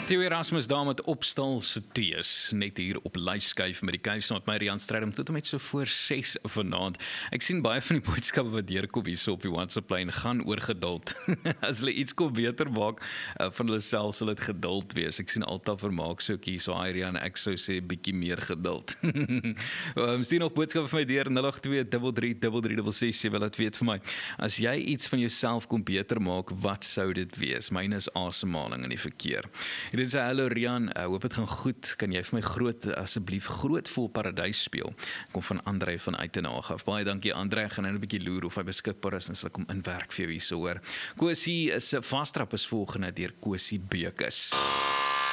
Theo Erasmus daar met opstal se tees, net hier op lyfskyf met die kuis met my Rian Strydom tot en met so voor 6 vanaand. Ek sien baie van die boodskappe wat deurkom hier so op die WhatsApp lyn gaan oor geduld. As hulle iets kon beter maak van hulle self sal dit geduld wees. Ek sien altyd vermaak so hier so hi Rian, ek sou sê bietjie meer geduld. Stuur nog boodskappe vir my deur 082333366 laat weet vir my. As jy iets van jouself kon beter maak, wat sou dit wees? Myne is asemhaling in die verkeer. Dit is hallo Rian, hoop dit gaan goed. Kan jy vir my asseblief groot vol paradys speel? Kom van Andre van Uitenhage af. Baie dankie Andre, ek gaan nou 'n bietjie loer of hy beskikbaar is en sal ek hom inwerk vir jou hier so hoor. Kosie is 'n vastrap is volgende deur Kosie Beukes.